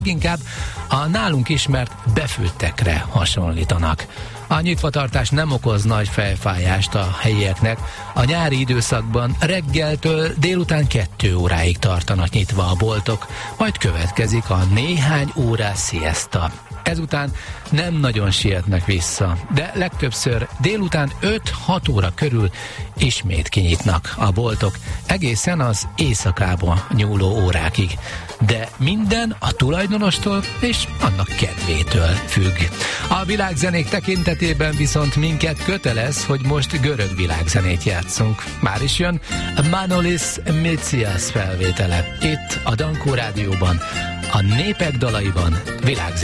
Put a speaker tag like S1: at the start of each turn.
S1: Inkább a nálunk ismert befőttekre hasonlítanak. A nyitvatartás nem okoz nagy fejfájást a helyieknek. A nyári időszakban reggeltől délután 2 óráig tartanak nyitva a boltok, majd következik a néhány órás siesta. Ezután nem nagyon sietnek vissza, de legtöbbször délután 5-6 óra körül ismét kinyitnak a boltok, egészen az éjszakába nyúló órákig. De minden a tulajdonostól és annak kedvétől függ. A világzenék tekintetében viszont minket kötelez, hogy most görög világzenét játszunk. Már is jön Manolis Mitsias felvétele. Itt a Dankó Rádióban, a Népek dalaiban világzenét.